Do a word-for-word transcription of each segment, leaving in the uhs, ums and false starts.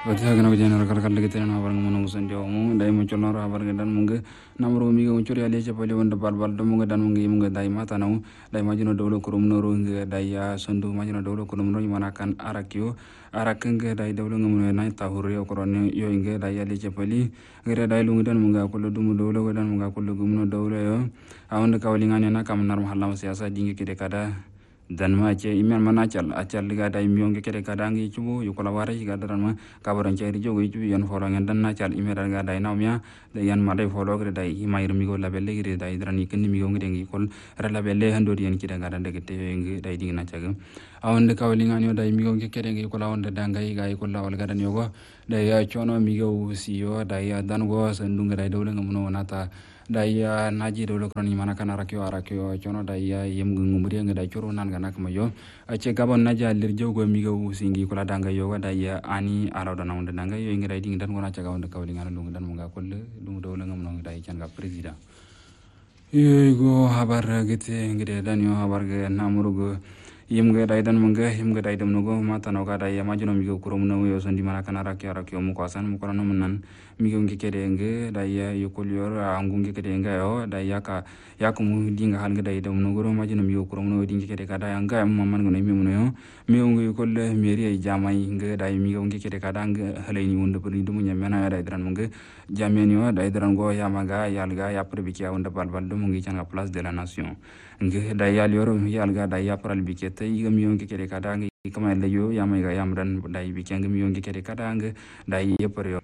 Wata gana wajen rakar kalli kita na habar ngomong usan jauh mu, dai muncul nara habar gedan mungge, namuru miga muncul ya lihat cepali wanda bal bal dom mungge dan mungge mungge dai mata nau, dai majino dulu kurum nuru mungge dai ya sendu majino dulu kurum nuru manakan arakio, arak mungge dai dulu ngomong nai tahuri okuran yo mungge dai ya lihat cepali, gera dai lungu dan mungge aku lu dumu dulu dan mungge aku lu gumno dulu yo, awon de kawalingan yana kam nar mahallam siasa dingi kide kada. Dan ma ce imen mana cal acal liga dai mionge kede kadangi cubu yukola wara higa daran ma kabaran ceri jogo icu yan forangen dan na cal imera ga dai naumya de yan ma dai folo gre dai himayir migo labelle gre dai dran ikin migo ngde ngi kol ra labelle hando yan kida ga dan de gete ngi dai dingna caga awon de kawlingan yo dai migo ngi kede ngi kola on de dangai ga ikol lawal ga dan yogo dai ya chono migo siyo dai ya dan go sandunga dai dole ngamuno nata dai ya naji dole kroni mana kana rakyo arakyo chono dai ya yem ngumuri nga dai choro nan ga nak mayo ace gabon naja lir jogo migo singi kula danga yo dai ya ani aro da nawde danga yo ngi dai ding dan gona caga on de kawli ngana lungu dan munga kolle lungu dole ngamuno dai can ga president yo go habar gete ngi dan yo habar ge namurugo yimge dai dan munga yimge dai dum nugo mata no ga dai ya majino migo kurum no yo sondi mana kana rakyo arakyo mu kwasan mu kono nan migo ngi kede nge dai ya yukul yor angungi kede nga yo dai ya ka yakumu dinga hal nge dai dum nugo majino migo kurum no dingi kede kada anga am man ngono mi muno yo mi ngi yukul meri ay jamai nge dai migo ngi kede kada nga haleni wonde puri dum nya mena dai dran munga jamen yo dai dran go ya maga yalga ya prebi ya wonde balbal dum ngi canga place de la nation nge dai yal yor yalga dai ya pral bikete yiga mi ngi kede kada ngi kama le yo ya mai ga yam dan dai bikeng mi ngi kede kada nga dai yepor yo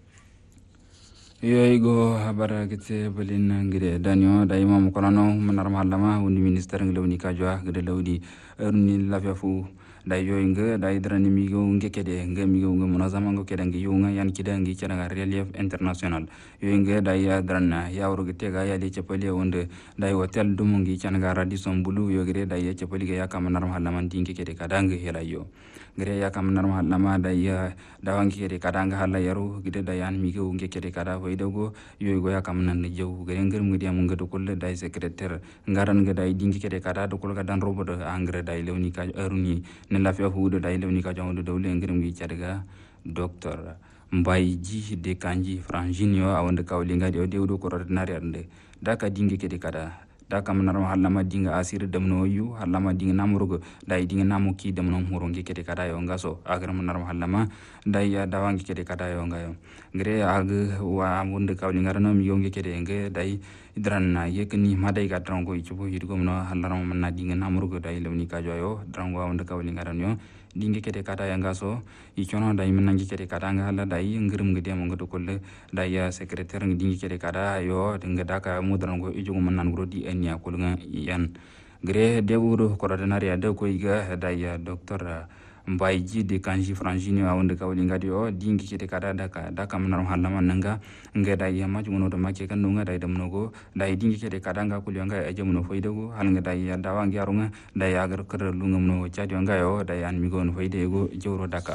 yo go habara kete belin ngire danyo dai mam kolano manar malama undi minister ngi lawni ka jwa gede lawdi erni lafiafu dai yo nga dai drani mi go ngi kede nga mi go munazama ngo kede ngi yo nga yan kide ngi cera ga relief international yo nga dai ya drana ya woro gete ga ya de cepali wonde dai hotel dum ngi cana ga radisson bulu yo gere dai ya cepali ga ya kam nar malama dingi kede kadang hela yo gere ya kam nar malama dai ya dawangi kede kadang hala yaro gede dai an mi go ngi kede kada dogo yo go ya kam nan jew gere ngir mu dia mu ngado kol dai secrétaire ngaran ga dai dingi kede kada do kol ga dan robo do engrais dai lewni ka eruni ne la fi hu do dai lewni ka jaw do dawle ngir ngi ciadaga docteur mbay ji de kanji frangine yo awonde kawli ngadi o dewdo ko ordinaire ande daka dingi kede kada daka manar halama dinga asir demno yu halama dinga namrugo dai dinga namu ki demno murongi kede kada yo ngaso agar manar halama dai ya dawangi kede kada yo ngayo ngre ag wa amunde kawli ngarano mi yongi kede nge dai idran na yekni madai ga drango ichubo yirgo mno halaram manna dinga namrugo dai lewni ka joyo drango awonde kawli ngarano dingi kede kada ya ngaso ichono dai menangi kede kada ngala dai ngirum ngede mo ngodo kolle dai ya secrétaire ngi dingi kede kada yo dinga daka mudrango ijugo mannan gro di enya kulunga yan gre dewuro coordinaria de ko iga dai ya docteur mbay ji de kanji frangine awonde kawli ngadi o dingi kede kada daka daka manar halama nanga nge dai ya maju ngono do make kan nunga dai dam nogo dai dingi kede kada nga kulyo nga e jamuno foydego hal nga dai ya dawangi arunga dai agar kër lu ngam no chadi nga yo dai an mi gon foydego jewro daka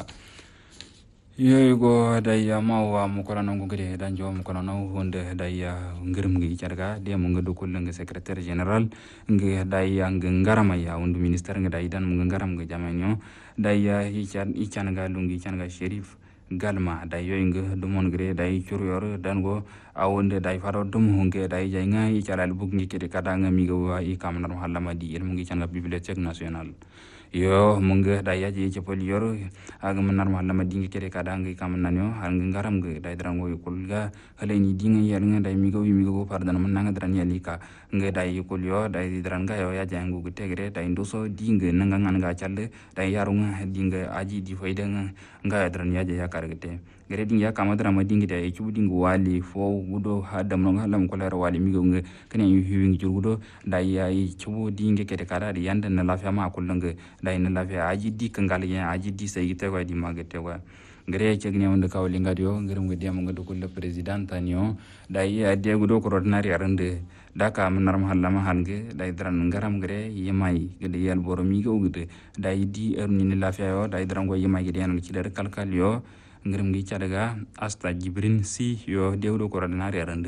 yo go dai ya mawa mu kola nango gede dan jo mu kola no honde dai ya ngirum ngi ciarga de mo ngado kul nga secrétaire général ngi dai ya ngarama ya wondu ministère nga dai dan mu ngaram nga jamenyo dai ya ichan ichan ga lungi ichan ga sherif galma dai yo nga dumon gre dai curyor dan go awonde dai faro dum honge dai jaynga ichalal bug ngi kede kadanga mi go wa i kam nar halama di el mu ngi chan ga bibliothèque nationale yo munga dai ya je cepol yor aga manar malama dingi kede kadanga kam nanyo hanga ngaram ge dai drango yukul ga haleni dinga yar nga dai mi go mi go pardan man nanga dran yalika nga dai yukul yo dai dran ga yo ya jangu ge tegre dai ndoso dinga nanga ngan ga challe dai yarunga dinga aji di fayda nga dran ya je ya kargete gere dinga kama dran ma dingi dai chu dinga wali fo gudo hadam no halam ko ler wali mi go nga kene yu hiwing jurudo dai ya chu dinga kede kada di yanda na lafiya ma kullunga dai na lafiya aji di kangal ya aji di sai gite ko di magete ko ngere ci gne wonde kawli ngadio ngerum ngedi am ngado kul president tanio dai ya de gudo ko ordinary arande daka manar mahallama hange dai dran ngaram ngere yemai gede yal boromi go gede dai di erni ni lafiya yo dai dran go yemai gede yan ci der kalkal yo ngerum gi ciadaga asta jibrin si yo de gudo ko ordinary arande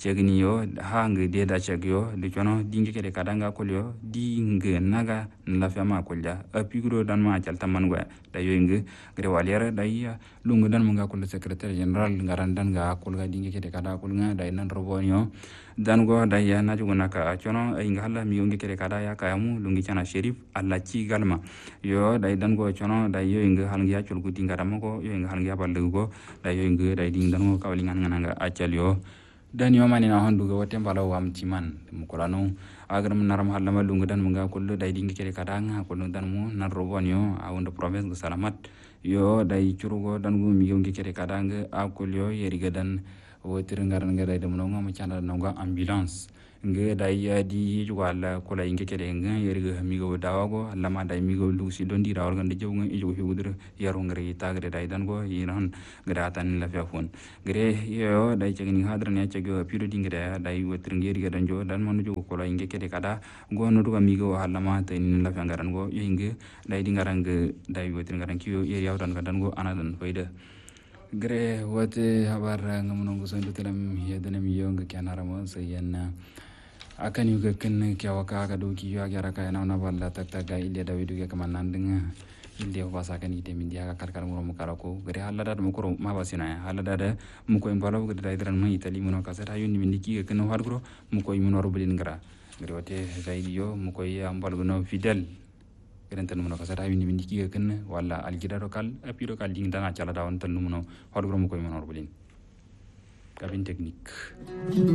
cegni yo ha nge de da cegyo de chono dinge kede kadanga kolyo di nge naga la fama kolja apigro dan ma calta mangwa da yo nge gre waliere da ya lungu dan munga kol secrétaire général ngaran dan ga kol ga dinge kede kada kol nga da nan robonyo dan go da ya na jugo naka chono ay ngala mi nge kede kada ya kayamu lungi chana sherif alla ci galma yo da dan go chono da yo nge hal ngi acul gudi ngara mako yo nge hal ngi abal go da yo nge da ding dan go kawli ngan ngana accal yo dan yo mani na hondu go tembala wam timan mukolano agar menaram halama lungu dan munga kullu dai dingi kere kadanga kullu dan mu nan robonyo a wonda province go salamat yo dai curugo dan go mi yongi kere kadanga a kulyo yeriga dan wotir ngar ngar dai dum no ngam chana nonga ambulance nge dai ya di wala kula inge kere nga yeriga mi go dawago lama dai mi go lusi don di rawal gande jewga e jogo hudur yaro ngare tagre dai dan go yiran gratan la fafon gre yo dai cegni hadran ya cego pido dingre dai wotir ngeri ga dan jo dan manu jogo kula inge kere kada go no duga mi go halama tan la fangaran go yinge dai dingarang dai wotir ngaran kiyo yeri yawdan ga dan go anadan fayda gre wote habar ngamuno go sondu telam yedana mi yonga kanara mo sayanna akan yuga kan kyawa ka ka doki ya gyara ka na na balla tak tak ga ile da widu ga kaman nan dinga ile ba sa kan ite min dia ka karkar mu mu karako gare halada da mu ko ma basina halada da mu ko imbalo ga da idran mai itali mu no ka sa tayu ni min diki ga kan har gro mu ko imun waro bulin gara gare wote zaidiyo mu ko ya ambal go no fidel garen tan mu no ka sa tayu ni min diki ga kan wala aljida lokal api lokal ding dana chala da won tan mu no har gro mu ko imun waro bulin cabine technique